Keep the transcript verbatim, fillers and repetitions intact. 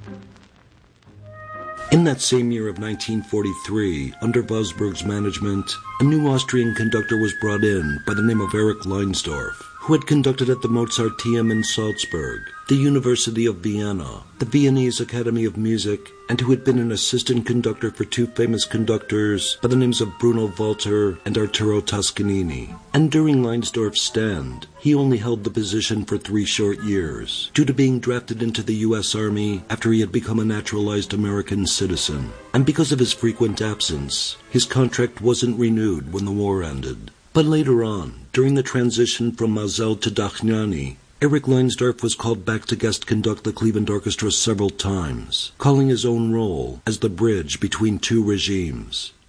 In that same year of nineteen forty-three, under Wasberg's management, a new Austrian conductor was brought in by the name of Erich Leinsdorf, who had conducted at the Mozarteum in Salzburg, the University of Vienna, the Viennese Academy of Music, and who had been an assistant conductor for two famous conductors by the names of Bruno Walter and Arturo Toscanini. And during Leinsdorf's stand, he only held the position for three short years, due to being drafted into the U S Army after he had become a naturalized American citizen. And because of his frequent absence, his contract wasn't renewed when the war ended. But later on, during the transition from Mazel to Dachniani, Erich Leinsdorf was called back to guest conduct the Cleveland Orchestra several times, calling his own role as the bridge between two regimes.